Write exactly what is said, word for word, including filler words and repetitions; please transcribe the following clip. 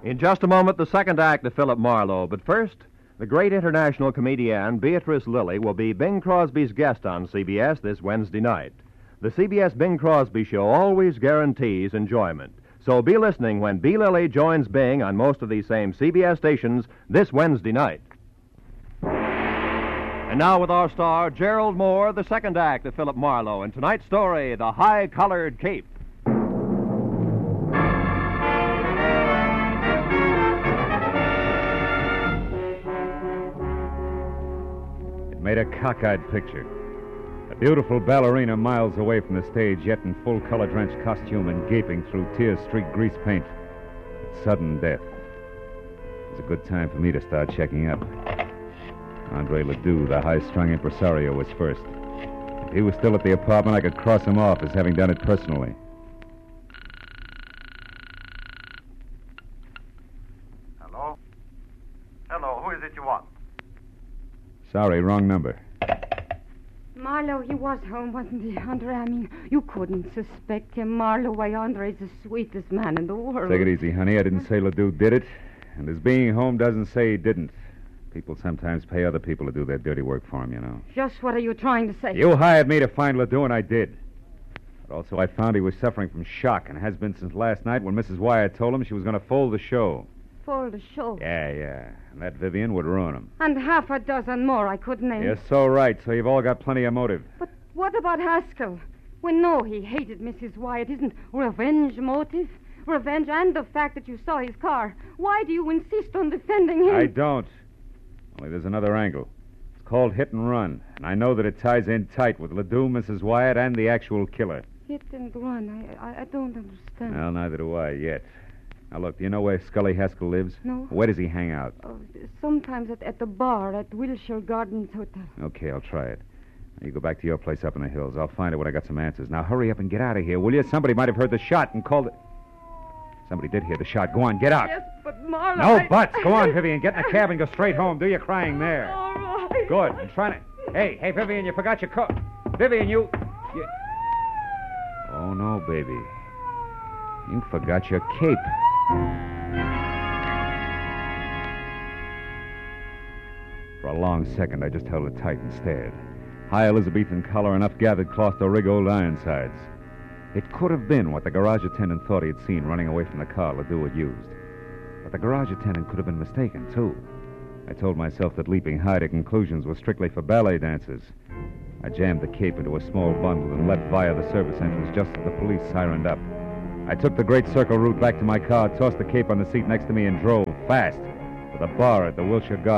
In just a moment, the second act of Philip Marlowe. But first, the great international comedienne Beatrice Lillie will be Bing Crosby's guest on C B S this Wednesday night. The C B S Bing Crosby Show always guarantees enjoyment. So be listening when B. Lillie joins Bing on most of these same C B S stations this Wednesday night. And now with our star, Gerald Moore, the second act of Philip Marlowe. And tonight's story, The High-Collared Cape. It made a cockeyed picture. A beautiful ballerina miles away from the stage, yet in full color-drenched costume and gaping through tear-streaked grease paint. It's sudden death. It was a good time for me to start checking up. Andre Ledoux, the high-strung impresario, was first. If he was still at the apartment, I could cross him off as having done it personally. Hello? Hello, who is it you want? Sorry, wrong number. Marlowe, he was home, wasn't he, Andre? I mean, you couldn't suspect him, Marlowe. Why, Andre's the sweetest man in the world. Take it easy, honey. I didn't say Ledoux did it. And his being home doesn't say he didn't. People sometimes pay other people to do their dirty work for them, you know. Just what are you trying to say? You hired me to find Ledoux, and I did. But also I found he was suffering from shock, and has been since last night when Missus Wyatt told him she was going to fold the show. Fold the show? Yeah, yeah. And that Vivian would ruin him. And half a dozen more I could name. You're so right, so you've all got plenty of motive. But what about Haskell? We know he hated Missus Wyatt. Isn't revenge motive? Revenge and the fact that you saw his car. Why do you insist on defending him? I don't. Only there's another angle. It's called hit and run. And I know that it ties in tight with Ledoux, Missus Wyatt, and the actual killer. Hit and run? I, I, I don't understand. Well, neither do I yet. Now, look, do you know where Scully Haskell lives? No. Where does he hang out? Oh, sometimes at, at the bar at Wilshire Gardens Hotel. Okay, I'll try it. Now, you go back to your place up in the hills. I'll find it when I got some answers. Now, hurry up and get out of here, will you? Somebody might have heard the shot and called it... Somebody did hear the shot. Go on, get out. Yes, but Marlowe... No I... buts. Go on, Vivian. Get in the cab and go straight home. Do your crying there. All right. Good. I'm trying to... Hey, hey, Vivian, you forgot your coat. Vivian, you... you... Oh, no, baby. You forgot your cape. For a long second, I just held it tight and stared. High Elizabethan collar, enough gathered cloth to rig old Ironsides. It could have been what the garage attendant thought he had seen running away from the car Ledoux had used. But the garage attendant could have been mistaken, too. I told myself that leaping high to conclusions was strictly for ballet dancers. I jammed the cape into a small bundle and left via the service entrance just as the police sirened up. I took the Great Circle route back to my car, tossed the cape on the seat next to me, and drove fast to the bar at the Wilshire Gardens.